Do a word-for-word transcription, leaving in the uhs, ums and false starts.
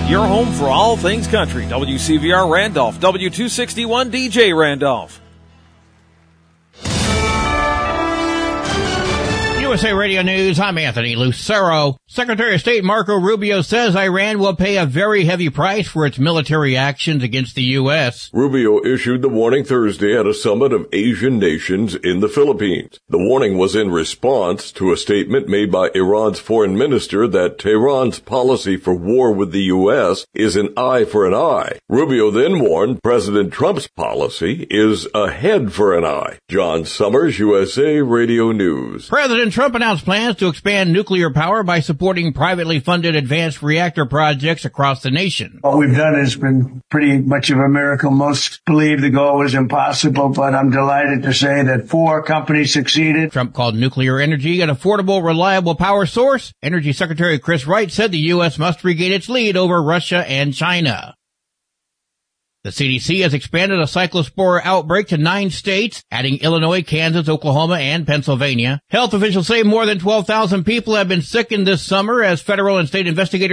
your home for all things country. W C V R Randolph, W two sixty-one D J Randolph. U S A Radio News, I'm Anthony Lucero. Secretary of State Marco Rubio says Iran will pay a very heavy price for its military actions against the U S. Rubio issued the warning Thursday at a summit of Asian nations in the Philippines. The warning was in response to a statement made by Iran's foreign minister that Tehran's policy for war with the U S is an eye for an eye. Rubio then warned President Trump's policy is a head for an eye. John Summers, U S A Radio News. President Trump announced plans to expand nuclear power by supporting privately funded advanced reactor projects across the nation. What we've done has been pretty much of a miracle. Most believe the goal was impossible, but I'm delighted to say that four companies succeeded. Trump called nuclear energy an affordable, reliable power source. Energy Secretary Chris Wright said the U S must regain its lead over Russia and China. The C D C has expanded a cyclospora outbreak to nine states, adding Illinois, Kansas, Oklahoma, and Pennsylvania. Health officials say more than twelve thousand people have been sickened this summer as federal and state investigators